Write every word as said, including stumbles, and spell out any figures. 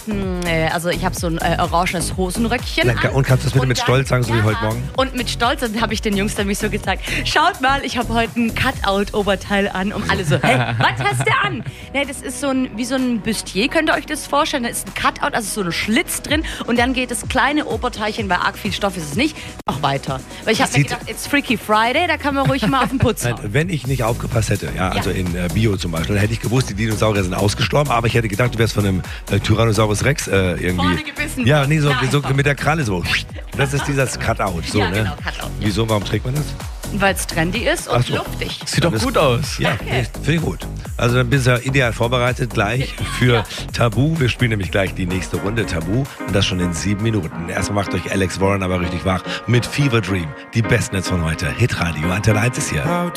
ein, äh, also ich habe so ein äh, orangenes Hosenröckchen Lecker. an. Und kannst du das bitte Und mit dann- Stolz sagen, so wie ja, heute Morgen? Und mit Stolz, dann habe ich den Jungs nämlich so gezeigt, schaut mal, ich habe heute ein Cutout-Oberteil an. Und alle so, hey, was hast du an? Nee, das ist so ein, wie so ein Bustier, könnt ihr euch das vorstellen? Da ist ein Cutout, also so ein Schlitz drin. Und dann geht das kleine Oberteilchen, weil arg viel Stoff ist es nicht, auch weiter. Weil ich habe mir Sieht- gedacht, it's Freaky Friday, da kann man ruhig mal auf den Putz Nein, hauen. wenn ich nicht aufgepasst hätte, ja, also in äh, Bio zum Beispiel, dann hätte ich gewusst, die Dinosaurier sind ausgestorben, aber ich hätte gedacht, du wärst von einem äh, Tyrannosaurus Rex äh, irgendwie. Vorne gebissen. Ja, nee, so, Nein. so mit der Kralle so. Das ist dieses Cutout, so, Ja, ne? genau, Cutout, ja. Wieso, warum trägt man das? Weil es trendy ist und Ach so. luftig. Sieht doch Dann ist- gut aus. Ja, Danke. finde ich gut. Also dann bist du ja ideal vorbereitet gleich für Tabu. Wir spielen nämlich gleich die nächste Runde Tabu und das schon in sieben Minuten. Erstmal macht euch Alex Warren aber richtig wach mit Fever Dream. Die Bestnetz von heute. Hitradio, Antenne eins ist hier.